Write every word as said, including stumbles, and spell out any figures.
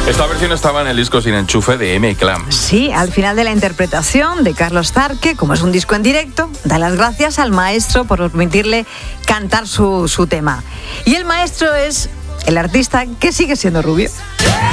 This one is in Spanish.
Esta versión estaba en el disco Sin Enchufe de M-Clan. Sí, al final de la interpretación de Carlos Tarque, como es un disco en directo, da las gracias al maestro por permitirle cantar su, su tema. Y el maestro es el artista que sigue siendo rubio.